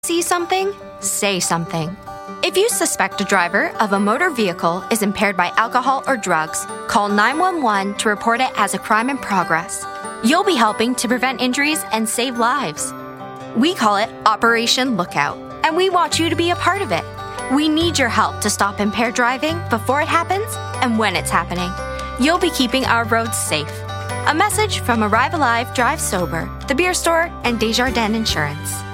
See something? Say something. If you suspect a driver of a motor vehicle is impaired by alcohol or drugs, call 911 to report it as a crime in progress. You'll be helping to prevent injuries and save lives. We call it Operation Lookout, and we want you to be a part of it. We need your help to stop impaired driving before it happens and when it's happening. You'll be keeping our roads safe. A message from Arrive Alive, Drive Sober, The Beer Store, and Desjardins Insurance.